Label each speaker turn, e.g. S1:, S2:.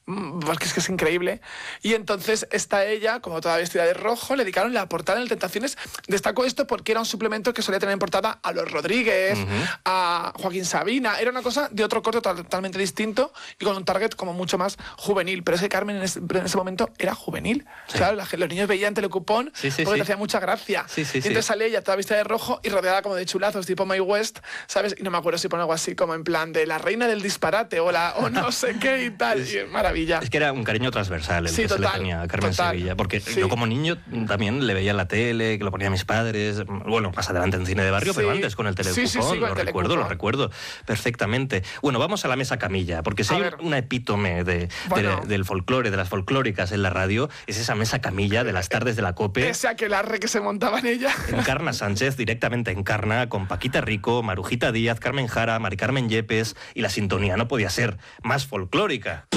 S1: porque es que es increíble. Y entonces está ella, como toda vestida de rojo, le dedicaron la portada en el Tentaciones. Destacó esto porque era un suplemento que solía tener en portada a los Rodríguez, a Joaquín Sabina. Era una cosa de otro corte totalmente distinto y con un target como mucho más juvenil. Pero es que Carmen en ese momento era juvenil. Sí. Claro, los niños veían Telecupón porque te hacía mucha gracia. Y entonces sale ella toda vestida de rojo y rodeada como de chulazos tipo Mae West, ¿sabes? Y no me acuerdo si pone algo así como en plan de la reina del disparate o no sé qué y tal. Y maravilla.
S2: Es que era un cariño transversal el que se le tenía a Carmen Sevilla. Porque yo como niño también le veía en la tele, que lo ponían mis padres, bueno, más adelante en cine de barrio, pero antes con el Telecupón, lo recuerdo perfectamente. Bueno, vamos a la mesa camilla, porque si hay una epítome del folclore, de las folclóricas en la radio, es esa mesa camilla de las tardes de la COPE.
S1: Ese aquelarre que se montaba en ella.
S2: Encarna Sánchez, directamente Encarna, con Paquita Rico, Marujita Díaz, Carmen Jara, Mari Carmen Yepes, y la sintonía no podía ser más folclórica.